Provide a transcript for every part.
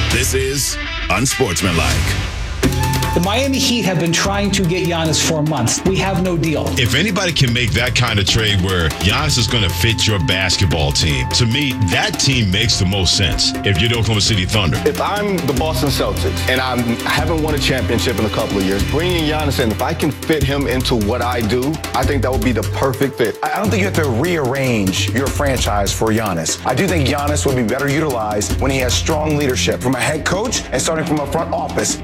This is Unsportsmanlike. The Miami Heat have been trying to get Giannis for months. We have no deal. If anybody can make that kind of trade where Giannis is going to fit your basketball team, to me, that team makes the most sense if you're the Oklahoma City Thunder. If I'm the Boston Celtics and I haven't won a championship in a couple of years, bringing Giannis in, if I can fit him into what I do, I think that would be the perfect fit. I don't think you have to rearrange your franchise for Giannis. I do think Giannis would be better utilized when he has strong leadership from a head coach and starting from a front office.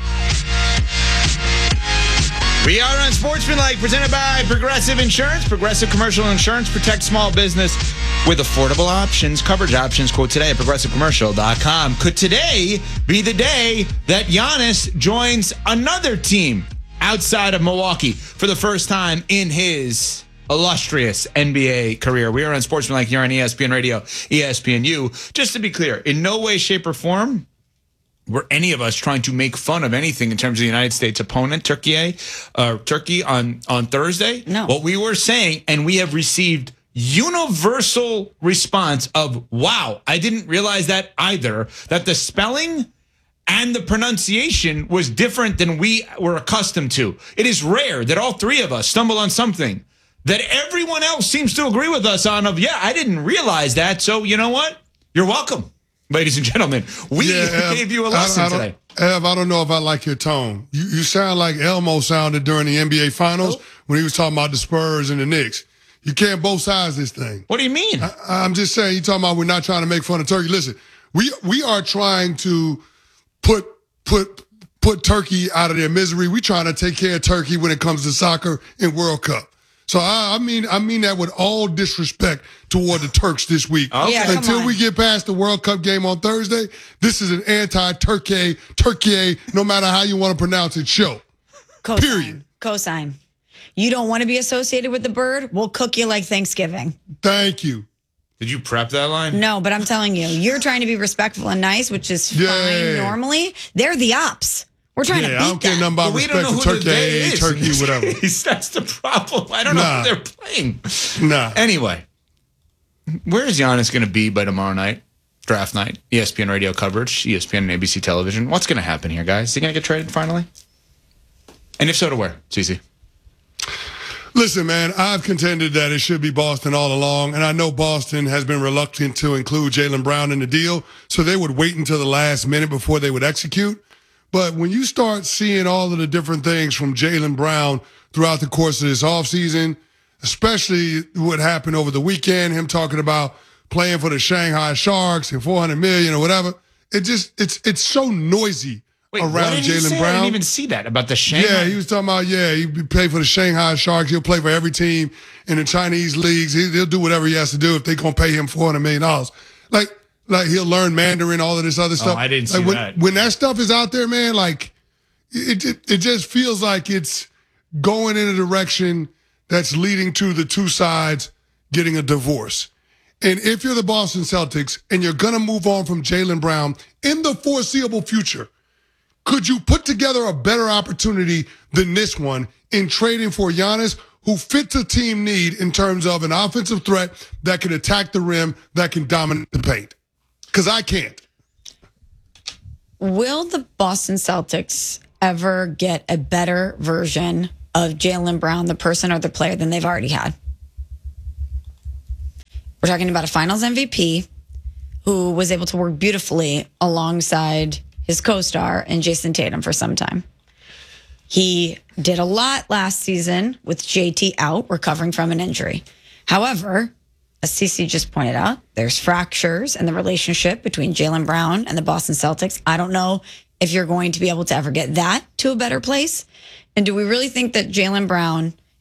We are Unsportsmanlike, presented by Progressive Insurance. Progressive Commercial Insurance protects small business with affordable options, coverage options. Quote today at progressivecommercial.com. Could today be the day that Giannis joins another team outside of Milwaukee for the first time in his illustrious NBA career? We are Unsportsmanlike here on ESPN Radio, ESPNU. Just to be clear, in no way, shape, or form were any of us trying to make fun of anything in terms of the United States opponent, Turkey on Thursday. No. What we were saying, and we have received universal response of, wow, I didn't realize that either, that the spelling and the pronunciation was different than we were accustomed to. It is rare that all three of us stumble on something that everyone else seems to agree with us on of, yeah, I didn't realize that. So you know what? You're welcome. Ladies and gentlemen, we gave you a lesson today. Ev, I don't know if I like your tone. You sound like Elmo sounded during the NBA Finals when he was talking about the Spurs and the Knicks. You can't both sides this thing. What do you mean? I'm just saying, you're talking about we're not trying to make fun of Turkey. Listen, we are trying to put Turkey out of their misery. We're trying to take care of Turkey when it comes to soccer and World Cup. So I mean that with all disrespect toward the Turks this week. Okay. Yeah, Until we get past the World Cup game on Thursday, this is an anti-Turkey, no matter how you want to pronounce it, show. Cosign. Period. Cosign. You don't want to be associated with the bird? We'll cook you like Thanksgiving. Thank you. Did you prep that line? No, but I'm telling you, you're trying to be respectful and nice, which is fine normally. They're the ops. We're trying to beat I don't care nothing about respect for Turkey, whatever. That's the problem. I don't know who they're playing. Nah. Anyway, where is Giannis going to be by tomorrow night? Draft night, ESPN radio coverage, ESPN and ABC television. What's going to happen here, guys? Is he going to get traded finally? And if so, to where? CC. Listen, man, I've contended that it should be Boston all along, and I know Boston has been reluctant to include Jaylen Brown in the deal, so they would wait until the last minute before they would execute. But when you start seeing all of the different things from Jaylen Brown throughout the course of this offseason, especially what happened over the weekend, him talking about playing for the Shanghai Sharks and $400 million or whatever, it's so noisy around Jaylen Brown. I didn't even see that about the Shanghai. Yeah, he was talking about, he play for the Shanghai Sharks. He'll play for every team in the Chinese leagues. He'll do whatever he has to do if they're going to pay him $400 million. Like he'll learn Mandarin, all of this other stuff. I didn't see that. When that stuff is out there, man, like it just feels like it's going in a direction that's leading to the two sides getting a divorce. And if you're the Boston Celtics and you're going to move on from Jaylen Brown in the foreseeable future, could you put together a better opportunity than this one in trading for Giannis, who fits a team need in terms of an offensive threat that can attack the rim, that can dominate the paint? Because I can't. Will the Boston Celtics ever get a better version of Jaylen Brown, the person or the player, than they've already had? We're talking about a finals MVP who was able to work beautifully alongside his co-star and Jason Tatum for some time. He did a lot last season with JT out, recovering from an injury. However, as CC just pointed out, there's fractures in the relationship between Jaylen Brown and the Boston Celtics. I don't know if you're going to be able to ever get that to a better place. And do we really think that Jaylen Brown